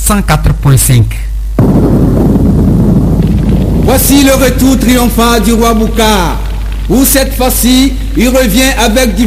104.5. Voici le retour triomphant du roi Bouka, où cette fois-ci, il revient avec du